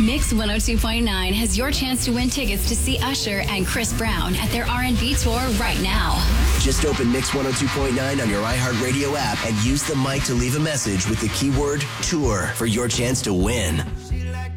Mix 102.9 has your chance to win tickets to see Usher and Chris Brown at their R&B tour right now. Just open Mix 102.9 on your iHeartRadio app and use the mic to leave a message with the keyword tour for your chance to win.